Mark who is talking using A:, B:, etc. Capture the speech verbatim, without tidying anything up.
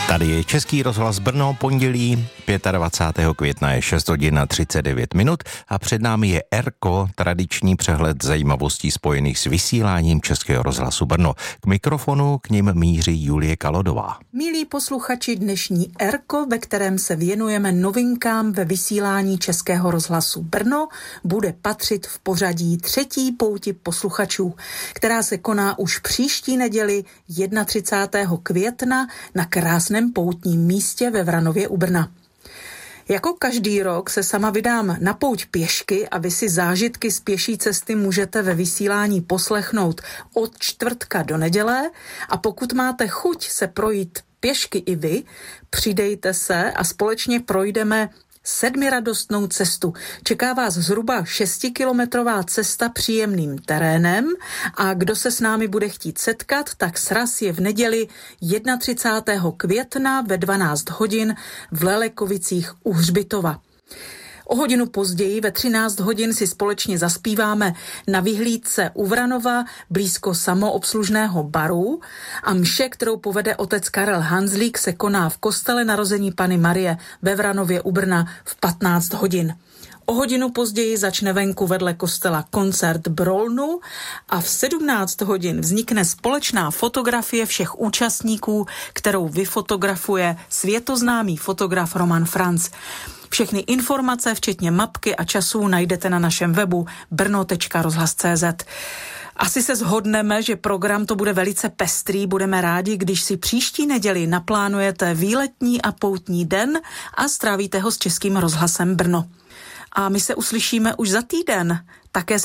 A: Tady je Český rozhlas Brno, pondělí dvacátého pátého května je šest hodin a třicet devět minut a před námi je Erko, tradiční přehled zajímavostí spojených s vysíláním Českého rozhlasu Brno. K mikrofonu k nim míří Julie Kalodová.
B: Milí posluchači, dnešní Erko, ve kterém se věnujeme novinkám ve vysílání Českého rozhlasu Brno, bude patřit v pořadí třetí pouti posluchačů, která se koná už příští neděli třicátého prvního května na krásném poutním místě ve Vranově u Brna. Jako každý rok se sama vydám na pouť pěšky a vy si zážitky z pěší cesty můžete ve vysílání poslechnout od čtvrtka do neděle a pokud máte chuť se projít pěšky i vy, přidejte se a společně projdeme sedmiradostnou cestu. Čeká vás zhruba šestikilometrová cesta příjemným terénem a kdo se s námi bude chtít setkat, tak sraz je v neděli třicátého prvního května ve dvanáct hodin v Lelekovicích u Hřbitova. O hodinu později ve třináct hodin si společně zaspíváme na vyhlídce u Vranova blízko samoobslužného baru a mše, kterou povede otec Karel Hanzlík, se koná v kostele Narození Panny Marie ve Vranově u Brna v patnáct hodin. O hodinu později začne venku vedle kostela koncert Brolnu a v sedmnáct hodin vznikne společná fotografie všech účastníků, kterou vyfotografuje světoznámý fotograf Roman Franc. Všechny informace, včetně mapky a časů, najdete na našem webu brno tečka rozhlas tečka cé zet. Asi se shodneme, že program to bude velice pestrý. Budeme rádi, když si příští neděli naplánujete výletní a poutní den a strávíte ho s Českým rozhlasem Brno. A my se uslyšíme už za týden. Také